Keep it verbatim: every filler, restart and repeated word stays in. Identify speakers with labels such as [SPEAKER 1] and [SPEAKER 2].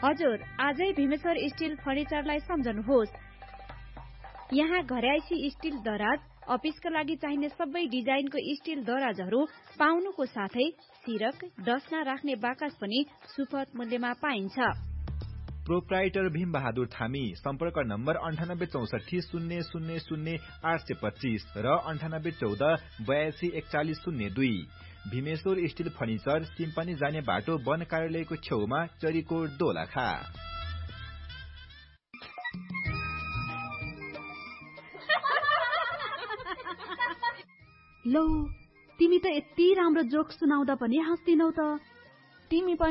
[SPEAKER 1] हजुर, आजै भीमेश्वर स्टिल फर्निचरलाई सम्झनुहोस्। यहाँ घरयाइसी स्टिल दराज, अफिसका लागि चाहिने सबै डिजाइनको स्टिल दराजहरू पाउनुको साथै सिरक, डस्ना राख्ने बाकस पनि सुपथ मूल्यमा पाइन्छ।
[SPEAKER 2] प्रोप्राइटर भीम बहादुर थामी। सम्पर्क नम्बर अन्ठानब्बे चौसठी शून्य शून्य शून्य आठ सय पच्चीस र अन्ठानब्बे चौध बयासी एकचालिस शून्य दुई। भीमेश्वर स्टिल फर्निचर, सिम्पानी जाने बाटो वन कार्यालयको छेउमा, चरीकोट दोलखा।
[SPEAKER 3] लौ, तिमी त यति राम्रो जोक सुनाउँदा पनि हाँस्दिनौ त।
[SPEAKER 4] तिमी पनि